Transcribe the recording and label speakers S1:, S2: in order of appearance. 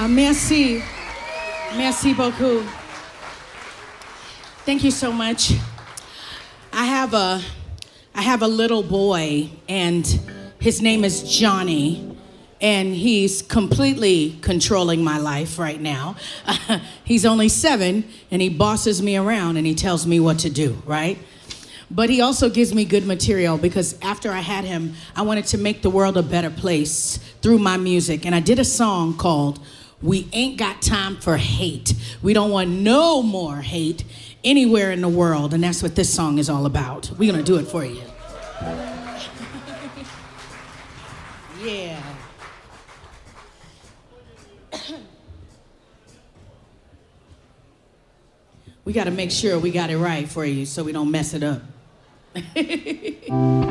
S1: Merci. Merci beaucoup. Thank you so much. I have a little boy, and his name is Johnny, and he's completely controlling my life right now. He's only 7, and he bosses me around, and he tells me what to do, right? But he also gives me good material, because after I had him, I wanted to make the world a better place through my music. And I did a song called "We Ain't Got Time for Hate." We don't want no more hate anywhere in the world. And that's what this song is all about. We're going to do it for you. Yeah. We got to make sure we got it right for you so we don't mess it up.